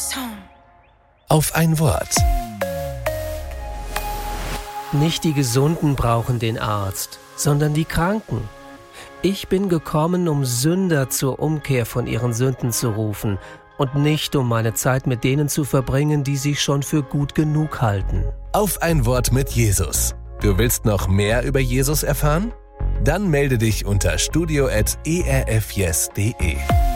Auf ein Wort. Nicht die Gesunden brauchen den Arzt, sondern die Kranken. Ich bin gekommen, um Sünder zur Umkehr von ihren Sünden zu rufen und nicht, um meine Zeit mit denen zu verbringen, die sich schon für gut genug halten. Auf ein Wort mit Jesus. Du willst noch mehr über Jesus erfahren? Dann melde dich unter studio@erfyes.de.